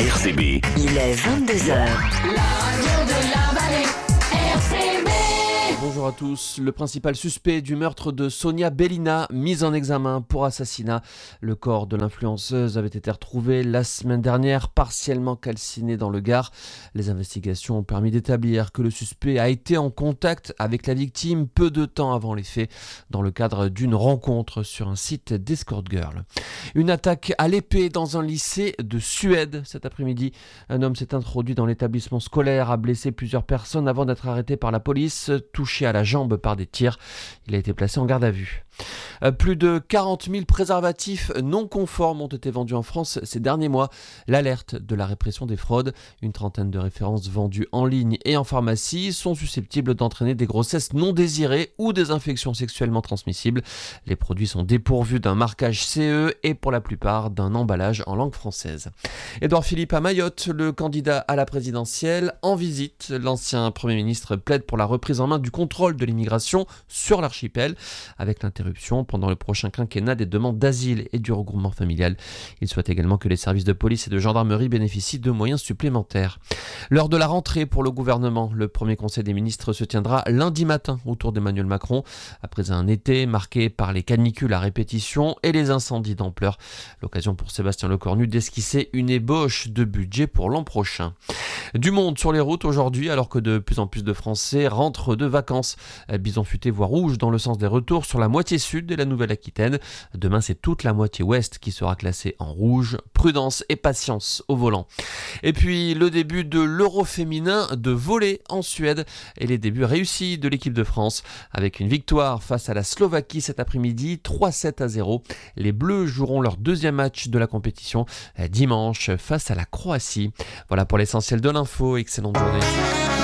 RCB. Il est 22h. La radio de la vallée, RCB. Bonjour à tous. Le principal suspect du meurtre de Sonia Belina, mis en examen pour assassinat. Le corps de l'influenceuse avait été retrouvé la semaine dernière, partiellement calciné dans le Gard. Les investigations ont permis d'établir que le suspect a été en contact avec la victime peu de temps avant les faits, dans le cadre d'une rencontre sur un site d'escort girl. Une attaque à l'épée dans un lycée de Suède cet après-midi. Un homme s'est introduit dans l'établissement scolaire, a blessé plusieurs personnes avant d'être arrêté par la police, touché à la jambe par des tirs. Il a été placé en garde à vue. Plus de 40 000 préservatifs non conformes ont été vendus en France ces derniers mois. L'alerte de la répression des fraudes, une trentaine de références vendues en ligne et en pharmacie sont susceptibles d'entraîner des grossesses non désirées ou des infections sexuellement transmissibles. Les produits sont dépourvus d'un marquage CE et pour la plupart d'un emballage en langue française. Édouard Philippe à Mayotte, le candidat à la présidentielle, en visite. L'ancien Premier ministre plaide pour la reprise en main du contrôle de l'immigration sur l'archipel, avec l'interruption pendant le prochain quinquennat des demandes d'asile et du regroupement familial. Il souhaite également que les services de police et de gendarmerie bénéficient de moyens supplémentaires. L'heure de la rentrée pour le gouvernement. Le premier conseil des ministres se tiendra lundi matin autour d'Emmanuel Macron, après un été marqué par les canicules à répétition et les incendies d'ampleur. L'occasion pour Sébastien Lecornu d'esquisser une ébauche de budget pour l'an prochain. Du monde sur les routes aujourd'hui, alors que de plus en plus de Français rentrent de vacances. Bison futé voie rouge dans le sens des retours sur la moitié sud de la Nouvelle-Aquitaine. Demain, c'est toute la moitié ouest qui sera classée en rouge. Prudence et patience au volant. Et puis, le début de l'Euro féminin de volley en Suède et les débuts réussis de l'équipe de France avec une victoire face à la Slovaquie cet après-midi, 3-7-0. Les Bleus joueront leur deuxième match de la compétition dimanche face à la Croatie. Voilà pour l'essentiel de l'info. Excellente journée.